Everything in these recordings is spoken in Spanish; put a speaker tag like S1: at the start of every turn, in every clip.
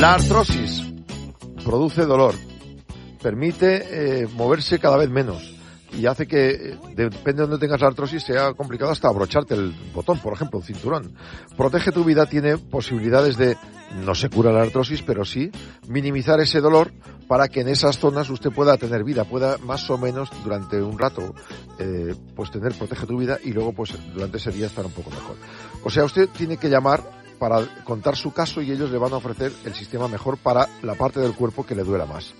S1: La artrosis produce dolor, permite moverse cada vez menos y hace que, depende de donde tengas la artrosis, sea complicado hasta abrocharte el botón, por ejemplo, el cinturón. Protege tu Vida tiene posibilidades de, no se cura la artrosis, pero sí minimizar ese dolor para que en esas zonas usted pueda tener vida, pueda más o menos durante un rato pues tener Protege tu Vida y luego pues durante ese día estar un poco mejor. O sea, usted tiene que llamar para contar su caso y ellos le van a ofrecer el sistema mejor para la parte del cuerpo que le duela más.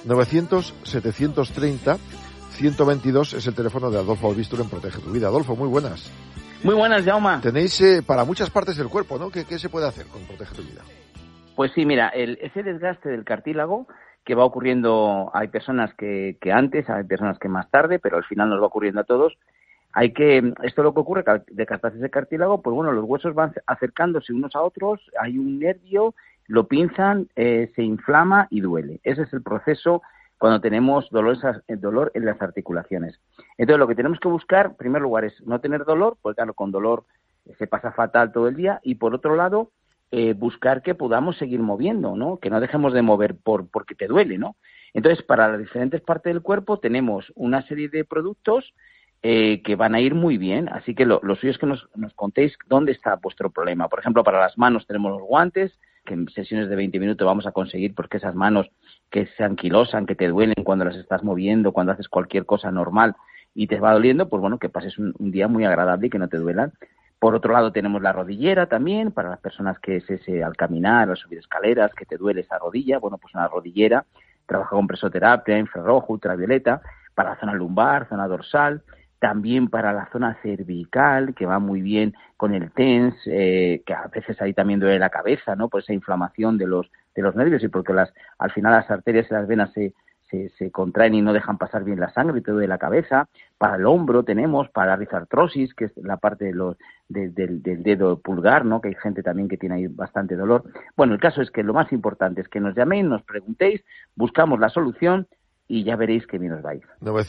S1: 900-730-122 es el teléfono de Adolfo Albistur en Protege tu Vida. Adolfo, muy buenas.
S2: Muy buenas, Jaume.
S1: Tenéis para muchas partes del cuerpo, ¿no? ¿Qué se puede hacer con Protege tu Vida?
S2: Pues sí, mira, ese desgaste del cartílago que va ocurriendo, hay personas que antes, hay personas que más tarde, pero al final nos va ocurriendo a todos. Esto lo que ocurre, de captarse ese cartílago, pues bueno, los huesos van acercándose unos a otros, hay un nervio, lo pinzan, se inflama y duele. Ese es el proceso cuando tenemos dolor en las articulaciones. Entonces, lo que tenemos que buscar, en primer lugar, es no tener dolor, porque claro, con dolor se pasa fatal todo el día, y por otro lado, buscar que podamos seguir moviendo, ¿no? Que no dejemos de mover porque te duele, ¿no? Entonces, para las diferentes partes del cuerpo tenemos una serie de productos que van a ir muy bien, así que lo suyo es que nos contéis dónde está vuestro problema. Por ejemplo, para las manos tenemos los guantes, que en sesiones de 20 minutos vamos a conseguir porque esas manos que se anquilosan, que te duelen cuando las estás moviendo, cuando haces cualquier cosa normal y te va doliendo, pues bueno, que pases un día muy agradable y que no te duelan. Por otro lado tenemos la rodillera también, para las personas que al caminar, al subir escaleras, que te duele esa rodilla, bueno, pues una rodillera, trabaja con presoterapia, infrarrojo, ultravioleta, para la zona lumbar, zona dorsal, también para la zona cervical, que va muy bien con el TENS, que a veces ahí también duele la cabeza, ¿no? Por esa inflamación de los nervios y porque al final las arterias y las venas se contraen y no dejan pasar bien la sangre y todo de la cabeza. Para el hombro tenemos, para la risartrosis, que es la parte del dedo pulgar, ¿no? Que hay gente también que tiene ahí bastante dolor. Bueno, el caso es que lo más importante es que nos llaméis, nos preguntéis, buscamos la solución y ya veréis que bien os vais.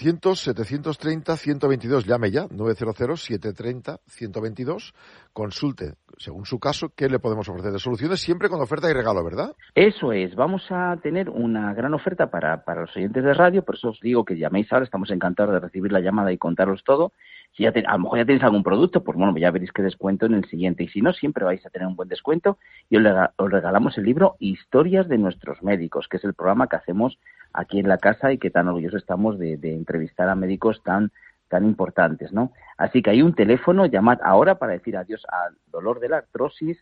S1: 900-730-122, llame ya, 900-730-122, consulte, según su caso, qué le podemos ofrecer de soluciones, siempre con oferta y regalo, ¿verdad?
S2: Eso es, vamos a tener una gran oferta para los oyentes de radio, por eso os digo que llaméis ahora, estamos encantados de recibir la llamada y contaros todo. Si a lo mejor ya tenéis algún producto, pues bueno, ya veréis qué descuento en el siguiente, y si no, siempre vais a tener un buen descuento, y os regalamos el libro Historias de nuestros médicos, que es el programa que hacemos aquí en la casa y que tan orgullosos estamos de entrevistar a médicos tan importantes, ¿no? Así que hay un teléfono, llamad ahora para decir adiós al dolor de la artrosis,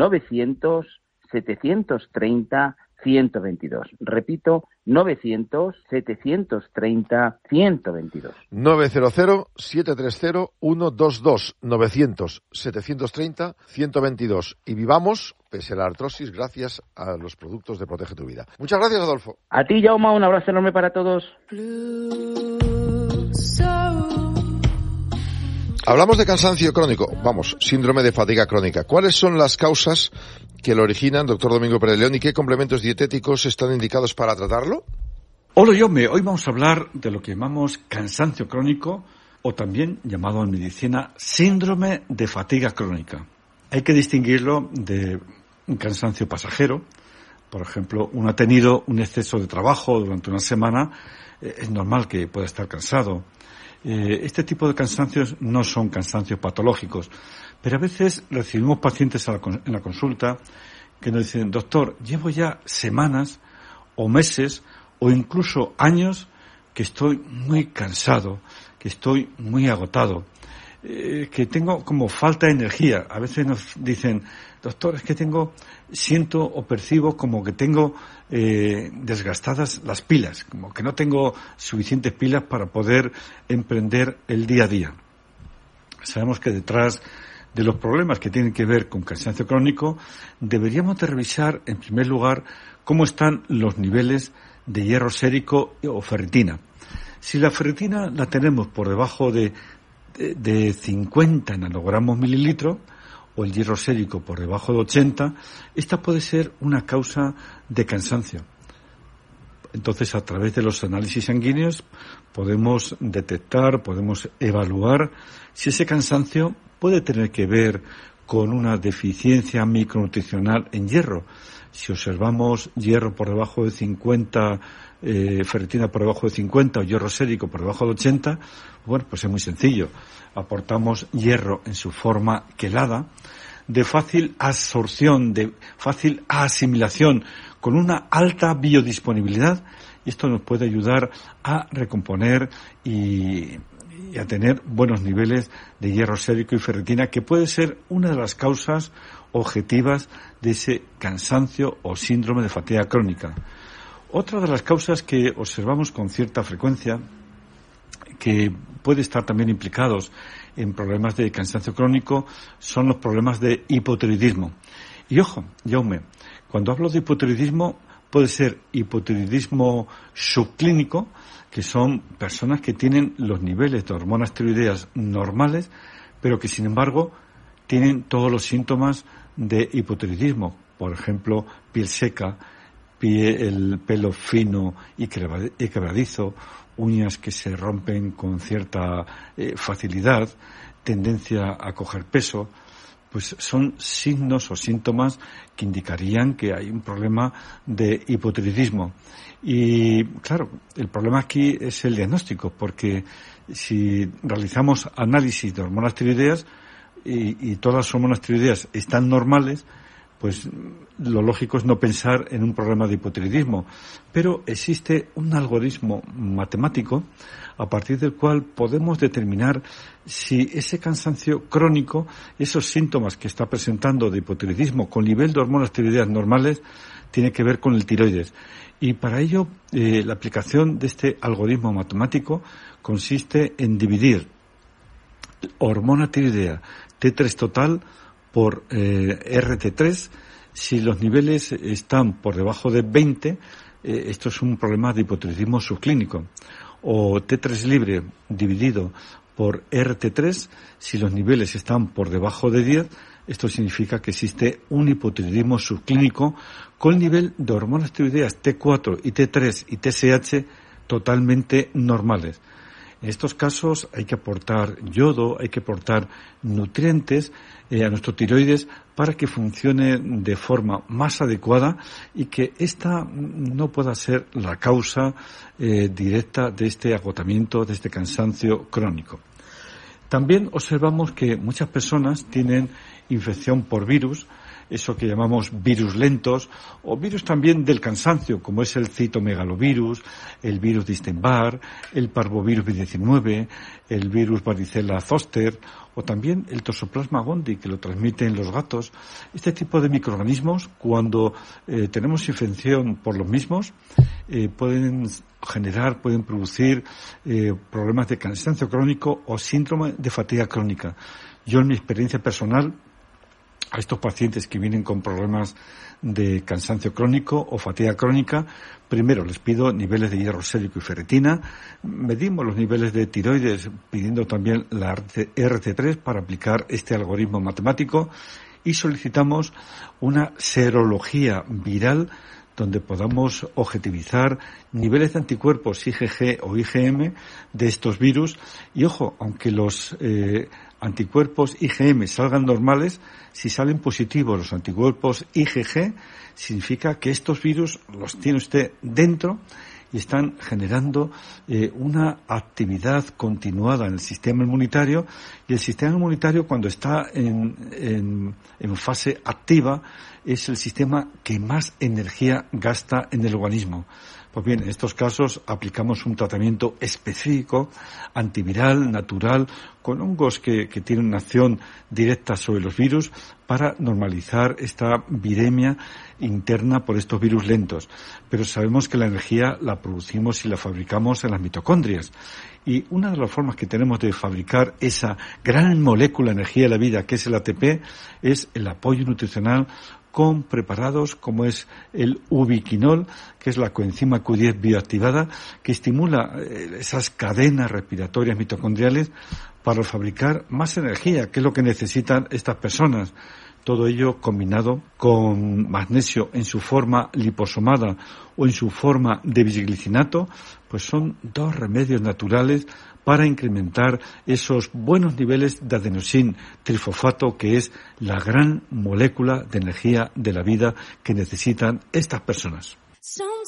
S2: 900-730-122. Repito, 900-730-122.
S1: 900-730-122. 900-730-122. Y vivamos, pese a la artrosis, gracias a los productos de Protege tu Vida. Muchas gracias, Adolfo.
S2: A ti, Jaume, un abrazo enorme para todos.
S1: Hablamos de cansancio crónico, síndrome de fatiga crónica. ¿Cuáles son las causas que lo originan, doctor Domingo Pérez León, y qué complementos dietéticos están indicados para tratarlo?
S3: Hola, Jaume. Hoy vamos a hablar de lo que llamamos cansancio crónico, o también llamado en medicina síndrome de fatiga crónica. Hay que distinguirlo de un cansancio pasajero. Por ejemplo, uno ha tenido un exceso de trabajo durante una semana, es normal que pueda estar cansado. Este tipo de cansancios no son cansancios patológicos, pero a veces recibimos pacientes en la consulta que nos dicen: doctor, llevo ya semanas o meses o incluso años que estoy muy cansado, que estoy muy agotado, que tengo como falta de energía. A veces nos dicen: doctor, es que siento o percibo como que tengo desgastadas las pilas, como que no tengo suficientes pilas para poder emprender el día a día. Sabemos que detrás de los problemas que tienen que ver con cansancio crónico deberíamos de revisar, en primer lugar, cómo están los niveles de hierro sérico o ferritina. Si la ferritina la tenemos por debajo de 50 nanogramos mililitro, o el hierro sérico por debajo de 80, esta puede ser una causa de cansancio. Entonces, a través de los análisis sanguíneos podemos detectar, podemos evaluar si ese cansancio puede tener que ver con una deficiencia micronutricional en hierro. Si observamos hierro por debajo de 50, ferritina por debajo de 50 o hierro sérico por debajo de 80, bueno, pues es muy sencillo. Aportamos hierro en su forma quelada, de fácil absorción, de fácil asimilación, con una alta biodisponibilidad, y esto nos puede ayudar a recomponer y a tener buenos niveles de hierro sérico y ferritina, que puede ser una de las causas objetivas de ese cansancio o síndrome de fatiga crónica. Otra de las causas que observamos con cierta frecuencia, que puede estar también implicados en problemas de cansancio crónico, son los problemas de hipotiroidismo. Y ojo, Jaume, cuando hablo de hipotiroidismo, puede ser hipotiroidismo subclínico, que son personas que tienen los niveles de hormonas tiroideas normales, pero que sin embargo tienen todos los síntomas de hipotiroidismo. Por ejemplo, piel seca, el pelo fino y quebradizo, uñas que se rompen con cierta facilidad, tendencia a coger peso, pues son signos o síntomas que indicarían que hay un problema de hipotiroidismo. Y claro, el problema aquí es el diagnóstico, porque si realizamos análisis de hormonas tiroideas y todas las hormonas tiroideas están normales, pues lo lógico es no pensar en un problema de hipotiroidismo. Pero existe un algoritmo matemático a partir del cual podemos determinar si ese cansancio crónico, esos síntomas que está presentando de hipotiroidismo con nivel de hormonas tiroideas normales, tiene que ver con el tiroides. Y para ello, la aplicación de este algoritmo matemático consiste en dividir hormona tiroidea T3 total por RT3. Si los niveles están por debajo de 20, esto es un problema de hipotiroidismo subclínico. O T3 libre dividido por RT3, si los niveles están por debajo de 10, esto significa que existe un hipotiroidismo subclínico con nivel de hormonas tiroideas T4 y T3 y TSH totalmente normales. En estos casos hay que aportar yodo, hay que aportar nutrientes a nuestro tiroides para que funcione de forma más adecuada y que esta no pueda ser la causa directa de este agotamiento, de este cansancio crónico. También observamos que muchas personas tienen infección por virus, eso que llamamos virus lentos, o virus también del cansancio, como es el citomegalovirus, el virus de Epstein-Barr, el parvovirus B19, el virus varicela zoster, o también el Toxoplasma gondii, que lo transmiten los gatos. Este tipo de microorganismos, cuando tenemos infección por los mismos, pueden producir problemas de cansancio crónico o síndrome de fatiga crónica. Yo, en mi experiencia personal, a estos pacientes que vienen con problemas de cansancio crónico o fatiga crónica, primero les pido niveles de hierro sérico y ferritina, medimos los niveles de tiroides pidiendo también la RT3 para aplicar este algoritmo matemático y solicitamos una serología viral donde podamos objetivizar niveles de anticuerpos IgG o IgM de estos virus. Y ojo, aunque los anticuerpos IgM salgan normales, si salen positivos los anticuerpos IgG, significa que estos virus los tiene usted dentro y están generando una actividad continuada en el sistema inmunitario, y el sistema inmunitario, cuando está en fase activa, es el sistema que más energía gasta en el organismo. Pues bien, en estos casos aplicamos un tratamiento específico, antiviral, natural, con hongos que tienen una acción directa sobre los virus para normalizar esta viremia interna por estos virus lentos. Pero sabemos que la energía la producimos y la fabricamos en las mitocondrias. Y una de las formas que tenemos de fabricar esa gran molécula de energía de la vida, que es el ATP, es el apoyo nutricional con preparados como es el ubiquinol, que es la coenzima Q10 bioactivada, que estimula esas cadenas respiratorias mitocondriales para fabricar más energía, que es lo que necesitan estas personas. Todo ello combinado con magnesio en su forma liposomada o en su forma de bisglicinato, pues son dos remedios naturales para incrementar esos buenos niveles de adenosin trifosfato, que es la gran molécula de energía de la vida que necesitan estas personas.